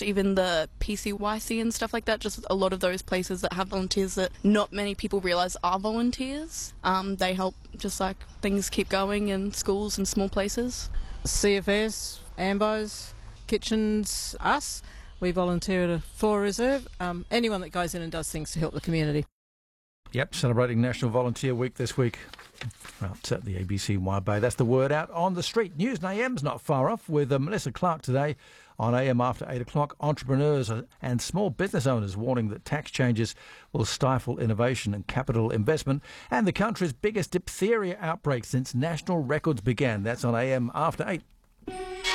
even the PCYC and stuff like that, just a lot of those places that have volunteers that not many people realise are volunteers. They help just like things keep going in schools and small places. CFS, Ambos, Kitchens, us. We volunteer at a Flora Reserve. Anyone that goes in and does things to help the community. Yep, celebrating National Volunteer Week this week. Well, it's at the ABC Wide Bay. That's the word out on the street. News and AM's not far off with Melissa Clark today on AM after 8 o'clock. Entrepreneurs and small business owners warning that tax changes will stifle innovation and capital investment. And the country's biggest diphtheria outbreak since national records began. That's on AM after 8.